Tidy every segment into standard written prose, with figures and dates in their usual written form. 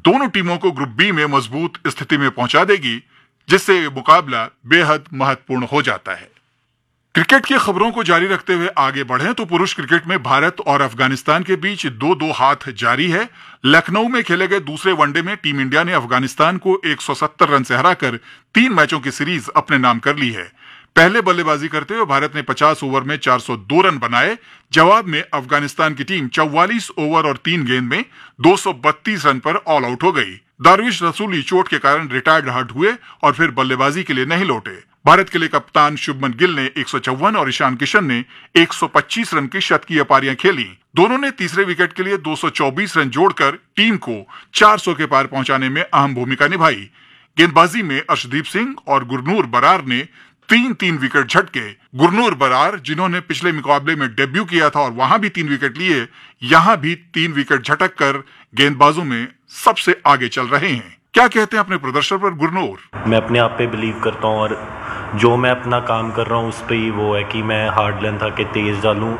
दोनों टीमों को ग्रुप बी में मजबूत स्थिति में पहुंचा देगी, जिससे ये मुकाबला बेहद महत्वपूर्ण हो जाता है। क्रिकेट की खबरों को जारी रखते हुए आगे बढ़ें तो पुरुष क्रिकेट में भारत और अफगानिस्तान के बीच 2-2 हाथ जारी है। लखनऊ में खेले गए दूसरे वनडे में टीम इंडिया ने अफगानिस्तान को 170 रन से हराकर 3 मैचों की सीरीज अपने नाम कर ली है। पहले बल्लेबाजी करते हुए भारत ने 50 ओवर में 402 रन बनाए। जवाब में अफगानिस्तान की टीम 44 ओवर और 3 गेंद में 232 रन पर ऑल आउट हो गई। दारविश रसूली चोट के कारण रिटायर्ड हर्ट हुए और फिर बल्लेबाजी के लिए नहीं लौटे। भारत के लिए कप्तान शुभमन गिल ने 154 और ईशान किशन ने 125 रन की शतकीय पारियां खेली। दोनों ने तीसरे विकेट के लिए 224 रन जोड़कर टीम को 400 के पार पहुंचाने में अहम भूमिका निभाई। गेंदबाजी में अर्शदीप सिंह और गुरनूर बरार ने 3-3 विकेट झटके। गुरनूर बरार, जिन्होंने पिछले मुकाबले में डेब्यू किया था और वहां भी 3 विकेट लिए, यहां भी 3 विकेट झटक कर गेंदबाजों में सबसे आगे चल रहे हैं। क्या कहते हैं अपने प्रदर्शन पर गुरनूर? मैं अपने आप पे बिलीव करता हूँ और जो मैं अपना काम कर रहा हूँ उस पर ही वो है कि मैं हार्ड लेंथ आके तेज़ डालूँ।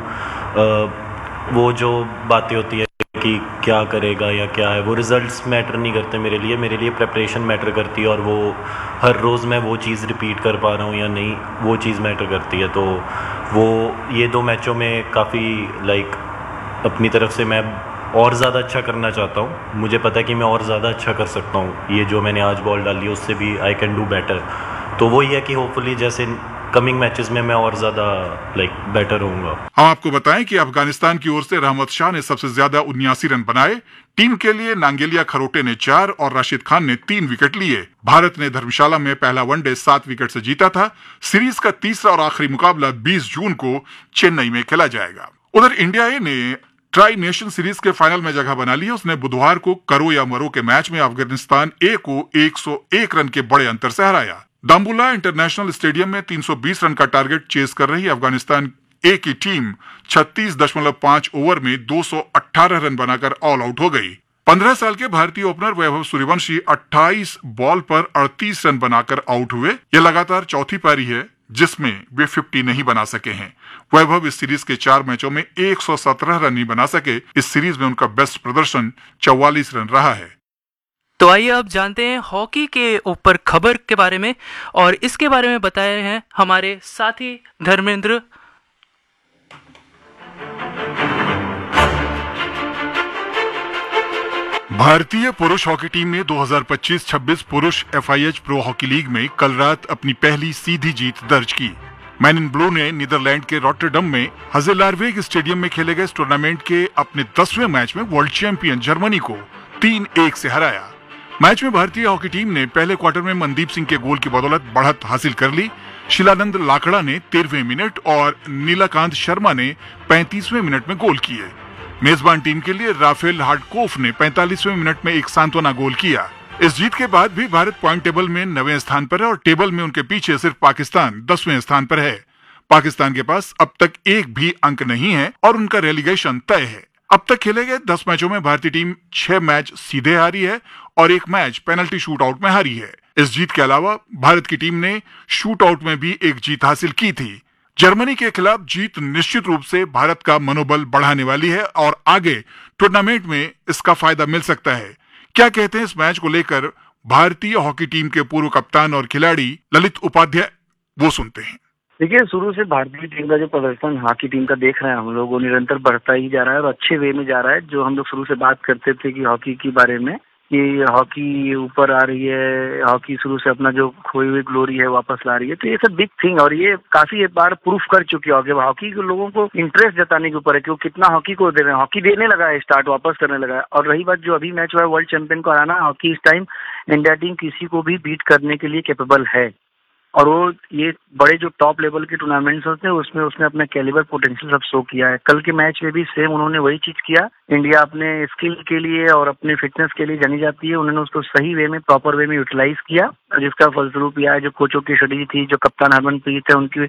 वो जो बातें होती है कि क्या करेगा या क्या है, वो रिजल्ट्स मैटर नहीं करते मेरे लिए प्रेपरेशन मैटर करती है और वो हर रोज़ मैं वो चीज़ रिपीट कर पा रहा हूँ या नहीं, वो चीज़ मैटर करती है। तो वो ये 2 मैचों में काफ़ी अपनी तरफ से मैं और ज़्यादा अच्छा करना चाहता हूँ। मुझे पता है कि मैं और ज़्यादा अच्छा कर सकता हूँ। ये जो मैंने आज बॉल डाली है उससे भी आई कैन डू बेटर। तो वो ये है कि होपफुली जैसे कमिंग मैचेस में मैं और ज़्यादा बेटर होऊंगा। हम आपको बताएं कि अफगानिस्तान की ओर से रहमत शाह ने सबसे ज्यादा 79 रन बनाए। टीम के लिए नांगेलिया खरोटे ने 4 और राशिद खान ने 3 विकेट लिए। भारत ने धर्मशाला में पहला वनडे 7 विकेट से जीता था। सीरीज का तीसरा और आखिरी मुकाबला 20 जून को चेन्नई में खेला जाएगा। उधर इंडिया ए ने ट्राई नेशन सीरीज के फाइनल में जगह बना ली है। उसने बुधवार को करो या मरो के मैच में अफगानिस्तान ए को 101 रन के बड़े अंतर से हराया। दाम्बुल्ला इंटरनेशनल स्टेडियम में 320 रन का टारगेट चेस कर रही अफगानिस्तान ए की टीम 36.5 ओवर में 218 रन बनाकर ऑल आउट हो गई। 15 साल के भारतीय ओपनर वैभव सूर्यवंशी 28 बॉल पर 38 रन बनाकर आउट हुए। यह लगातार चौथी पारी है जिसमें वे 50 नहीं बना सके हैं। वैभव इस सीरीज के 4 मैचों में 117 रन नहीं बना सके। इस सीरीज में उनका बेस्ट प्रदर्शन 44 रन रहा है। तो आइए अब जानते हैं हॉकी के ऊपर खबर के बारे में, और इसके बारे में बताए हैं हमारे साथी धर्मेंद्र। भारतीय पुरुष हॉकी टीम ने 2025-26 पुरुष FIH प्रो हॉकी लीग में कल रात अपनी पहली सीधी जीत दर्ज की। मैन इन ब्लू ने नीदरलैंड के रॉटरडम में हजेलारवेग स्टेडियम में खेले गए टूर्नामेंट के अपने 10वें मैच में वर्ल्ड चैंपियन जर्मनी को 3-1 से हराया। मैच में भारतीय हॉकी टीम ने पहले क्वार्टर में मनदीप सिंह के गोल की बदौलत बढ़त हासिल कर ली। शिलानंद लाकड़ा ने 13वें मिनट और नीलाकांत शर्मा ने 35वें मिनट में गोल किए। मेजबान टीम के लिए राफेल हार्डकोफ ने 45वें मिनट में एक सांत्वना गोल किया। इस जीत के बाद भी भारत पॉइंट टेबल में 9वें स्थान पर है और टेबल में उनके पीछे सिर्फ पाकिस्तान 10वें स्थान पर है। पाकिस्तान के पास अब तक एक भी अंक नहीं है और उनका रेलीगेशन तय है। अब तक खेले गए 10 मैचों में भारतीय टीम 6 मैच सीधे हारी है और 1 मैच पेनल्टी शूटआउट में हारी है। इस जीत के अलावा भारत की टीम ने शूटआउट में भी एक जीत हासिल की थी। जर्मनी के खिलाफ जीत निश्चित रूप से भारत का मनोबल बढ़ाने वाली है और आगे टूर्नामेंट में इसका फायदा मिल सकता है। क्या कहते हैं इस मैच को लेकर भारतीय हॉकी टीम के पूर्व कप्तान और खिलाड़ी ललित उपाध्याय, वो सुनते हैं। देखिए, शुरू से भारतीय टीम का जो प्रदर्शन हॉकी टीम का देख रहे हैं हम लोग, वो निरंतर बढ़ता ही जा रहा है और अच्छे वे में जा रहा है। जो हम लोग शुरू से बात करते थे कि हॉकी के बारे में कि हॉकी ऊपर आ रही है, हॉकी शुरू से अपना जो खोई हुई ग्लोरी है वापस ला रही है, तो ये सब बिग थिंग और ये काफी बार प्रूफ कर चुकी है। जब हॉकी के लोगों को इंटरेस्ट जताने के ऊपर है कि वो कितना हॉकी को दे रहे हैं, हॉकी देने लगा है, स्टार्ट वापस करने लगा है। और रही बात जो अभी मैच हुआ है वर्ल्ड चैंपियन को हराना, हॉकी इस टाइम इंडिया टीम किसी को भी बीट करने के लिए कैपेबल है और वो ये बड़े जो टॉप लेवल के टूर्नामेंट्स होते हैं उसमें उसने अपना कैलिबर पोटेंशियल सब शो किया है। कल के मैच में भी सेम उन्होंने वही चीज किया। इंडिया अपने स्किल के लिए और अपने फिटनेस के लिए जानी जाती है, उन्होंने उसको सही वे में, प्रॉपर वे में यूटिलाइज किया, जिसका फलस्वरूप यह है जो कोचों की स्ट्रेटेजी थी, जो कप्तान हरमनप्रीत है उनकी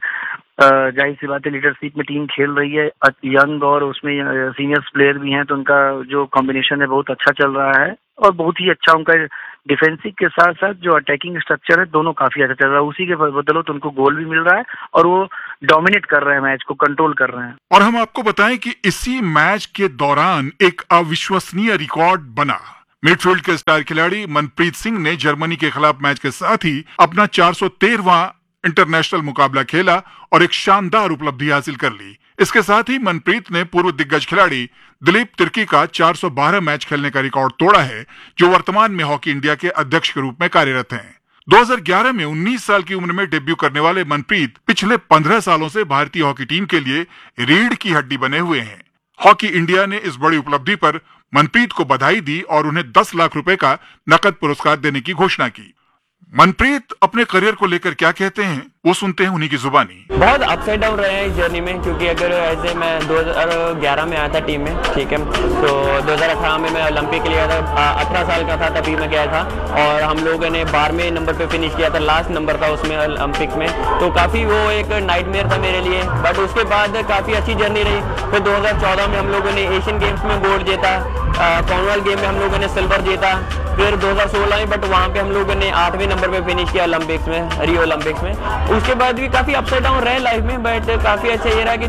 जाहिर सी बात है लीडरशिप में टीम खेल रही है, यंग और उसमें सीनियर्स प्लेयर भी हैं, तो उनका जो कॉम्बिनेशन है बहुत अच्छा चल रहा है और बहुत ही अच्छा उनका डिफेंसिव के साथ साथ जो अटैकिंग स्ट्रक्चर है दोनों काफी अच्छा चल रहा है। उसी के बदौलत उनको गोल भी मिल रहा है और वो डोमिनेट कर रहे हैं, मैच को कंट्रोल कर रहे हैं। और हम आपको बताएं कि इसी मैच के दौरान एक अविश्वसनीय रिकॉर्ड बना। मिडफील्ड के स्टार खिलाड़ी मनप्रीत सिंह ने जर्मनी के खिलाफ मैच के साथ ही अपना 413वां इंटरनेशनल मुकाबला खेला और एक शानदार उपलब्धि हासिल कर ली। इसके साथ ही मनप्रीत ने पूर्व दिग्गज खिलाड़ी दिलीप तिर्की का 412 मैच खेलने का रिकॉर्ड तोड़ा है, जो वर्तमान में हॉकी इंडिया के अध्यक्ष के रूप में कार्यरत हैं। 2011 में 19 साल की उम्र में डेब्यू करने वाले मनप्रीत पिछले 15 सालों से भारतीय हॉकी टीम के लिए रीढ़ की हड्डी बने हुए हैं। हॉकी इंडिया ने इस बड़ी उपलब्धि पर मनप्रीत को बधाई दी और उन्हें 10 लाख रुपए का नकद पुरस्कार देने की घोषणा की। मनप्रीत अपने करियर को लेकर क्या कहते हैं, वो सुनते हैं उन्हीं की जुबानी। बहुत अपसाइड डाउन रहे हैं इस जर्नी में, क्योंकि अगर ऐसे मैं 2011 में आया था टीम में, ठीक है, तो 2018 में मैं ओलंपिक के लिए आया था। 18 साल का था तभी मैं गया था और हम लोगों ने 12वें नंबर पे फिनिश किया था, लास्ट नंबर था उसमें ओलंपिक में। तो काफ़ी वो एक नाइटमेयर था मेरे लिए, बट उसके बाद काफ़ी अच्छी जर्नी रही। फिर 2014 में हम लोगों ने एशियन गेम्स में गोल्ड जीता, कॉमनवेल्थ गेम में हम लोगों ने सिल्वर जीता। फिर 2016 में, बट वहाँ पे हम लोगों ने 8वें नंबर पे फिनिश किया ओलंपिक्स में, रियो ओलंपिक्स में। उसके बाद भी काफ़ी अपसाइड डाउन रहे लाइफ में, बट काफ़ी अच्छा ये रहा कि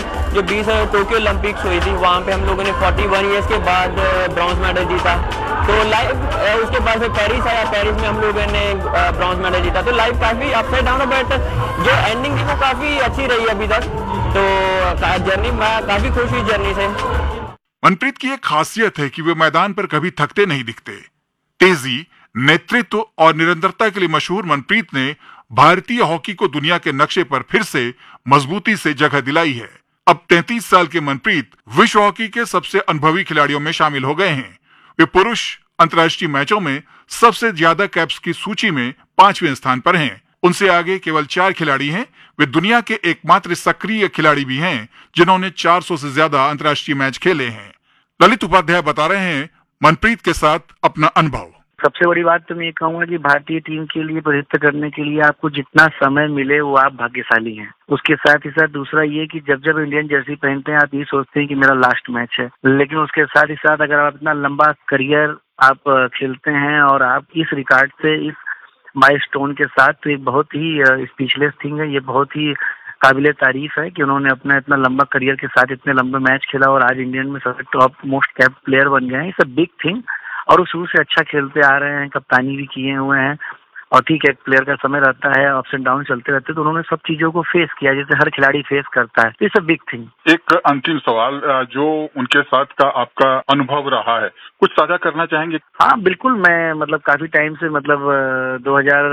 2020 टोक्यो ओलंपिक्स हुई थी, वहाँ पे हम लोगों ने 41 ईयर्स के बाद ब्रॉन्ज मेडल जीता। तो लाइफ उसके बाद फिर पेरिस आया, पेरिस में हम लोगों ने ब्रॉन्ज मेडल जीता। तो लाइफ काफ़ी अपसाइड डाउन है, बट जो एंडिंग थी वो काफ़ी अच्छी रही अभी तक। तो जर्नी मैं काफ़ी खुश हुई जर्नी से। मनप्रीत की एक खासियत है कि वे मैदान पर कभी थकते नहीं दिखते। तेजी, नेतृत्व और निरंतरता के लिए मशहूर मनप्रीत ने भारतीय हॉकी को दुनिया के नक्शे पर फिर से मजबूती से जगह दिलाई है। अब 33 साल के मनप्रीत विश्व हॉकी के सबसे अनुभवी खिलाड़ियों में शामिल हो गए हैं। वे पुरुष अंतर्राष्ट्रीय मैचों में सबसे ज्यादा कैप्स की सूची में 5वें स्थान पर हैं। उनसे आगे केवल 4 खिलाड़ी हैं। वे दुनिया के एकमात्र सक्रिय खिलाड़ी भी हैं जिन्होंने 400 से ज्यादा अंतर्राष्ट्रीय मैच खेले हैं। ललित उपाध्याय बता रहे हैं मनप्रीत के साथ अपना अनुभव। सबसे बड़ी बात तो मैं ये कहूँगा कि भारतीय टीम के लिए प्रतिनिधित्व करने के लिए आपको जितना समय मिले वो आप भाग्यशाली हैं। उसके साथ ही साथ दूसरा ये कि जब जब इंडियन जर्सी पहनते हैं आप ये सोचते हैं कि मेरा लास्ट मैच है, लेकिन उसके साथ ही साथ अगर आप इतना लंबा करियर आप खेलते हैं और आप इस रिकॉर्ड से, इस माइलस्टोन के साथ, तो एक बहुत ही स्पीचलेस थिंग है। ये बहुत ही काबिले तारीफ है कि उन्होंने अपना इतना लंबा करियर के साथ इतने लंबे मैच खेला और आज इंडियन में सबसे टॉप मोस्ट कैप प्लेयर बन गए हैं। It's a big thing. और वो शुरू से अच्छा खेलते आ रहे हैं, कप्तानी भी किए हुए हैं। और ठीक है, एक प्लेयर का समय रहता है, अप्स एंड डाउन चलते रहते हैं, तो उन्होंने सब चीजों को फेस किया जैसे हर खिलाड़ी फेस करता है। It's a big thing. एक अंतिम सवाल, जो उनके साथ का आपका अनुभव रहा है, कुछ साझा करना चाहेंगे? हाँ बिल्कुल, मैं मतलब काफी टाइम से, मतलब 2000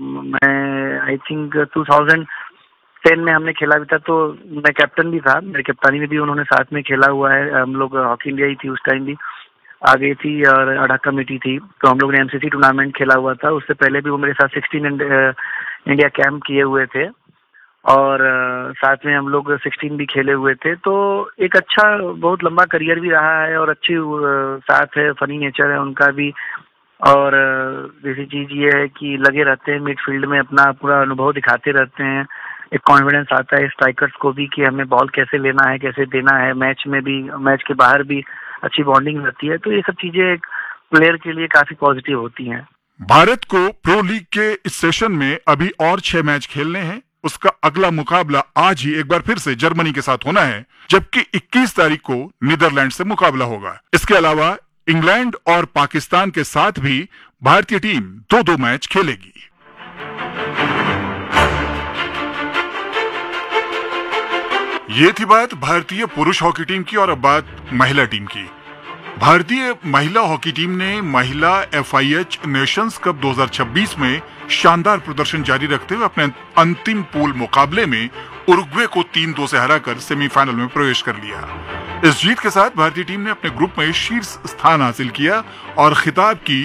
मैं आई थिंक 2010 में हमने खेला भी था, तो मैं कैप्टन भी था, मेरी कप्तानी में भी उन्होंने साथ में खेला हुआ है। हम लोग हॉकी इंडिया ही थी उस टाइम भी आ गई थी और अडा कमेटी थी, तो हम लोग ने एमसीसी टूर्नामेंट खेला हुआ था। उससे पहले भी वो मेरे साथ 16 इंडिया कैंप किए हुए थे और साथ में हम लोग 16 भी खेले हुए थे। तो एक अच्छा बहुत लंबा करियर भी रहा है और अच्छी साथ है, फनी नेचर है उनका भी। और दूसरी चीज ये है कि लगे रहते हैं मिडफील्ड में, अपना पूरा अनुभव दिखाते रहते हैं। एक कॉन्फिडेंस आता है स्ट्राइकर्स को भी कि हमें बॉल कैसे लेना है, कैसे देना है, मैच में भी, मैच के बाहर भी अच्छी बॉन्डिंग रहती है। तो ये सब चीजें एक प्लेयर के लिए काफी पॉजिटिव होती हैं। भारत को प्रो लीग के इस सेशन में अभी और 6 मैच खेलने हैं। उसका अगला मुकाबला आज ही एक बार फिर से जर्मनी के साथ होना है, जबकि 21 तारीख को नीदरलैंड से मुकाबला होगा। इसके अलावा इंग्लैंड और पाकिस्तान के साथ भी भारतीय टीम 2-2 मैच खेलेगी। ये थी बात भारतीय पुरुष हॉकी टीम की। और अब बात महिला टीम की। भारतीय महिला हॉकी टीम ने महिला FIH नेशंस कप 2026 में शानदार प्रदर्शन जारी रखते हुए अपने अंतिम पूल मुकाबले में उरुग्वे को 3-2 से हराकर सेमीफाइनल में प्रवेश कर लिया। इस जीत के साथ भारतीय टीम ने अपने ग्रुप में शीर्ष स्थान हासिल किया और खिताब की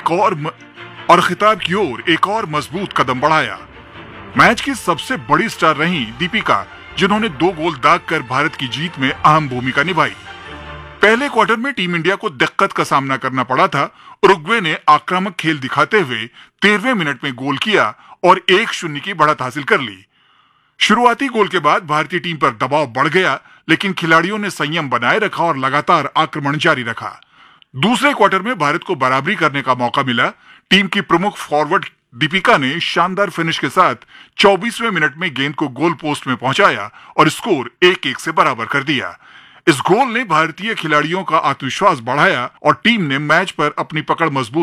ओर एक और मजबूत कदम बढ़ाया। मैच की सबसे बड़ी स्टार रही दीपिका, जिन्होंने 2 गोल दागकर भारत की जीत में अहम भूमिका निभाई। पहले क्वार्टर में टीम इंडिया को दिक्कत का सामना करना पड़ा था। उरुग्वे ने आक्रामक खेल दिखाते हुए 13वें मिनट में गोल किया और 1-0 की बढ़त हासिल कर ली। शुरुआती गोल के बाद भारतीय टीम पर दबाव बढ़ गया, लेकिन खिलाड़ियों ने संयम बनाए रखा और लगातार आक्रमण जारी रखा। दूसरे क्वार्टर में भारत को बराबरी करने का मौका मिला। टीम की प्रमुख फॉरवर्ड दीपिका ने शानदार फिनिश के साथ 24वें मिनट में गेंद को गोल पोस्ट में पहुंचाया और स्कोर 1-1 से बराबर कर दिया। इस गोल ने भारतीय खिलाड़ियों का आत्मविश्वास बढ़ाया और टीम ने मैच पर अपनी पकड़ मजबूत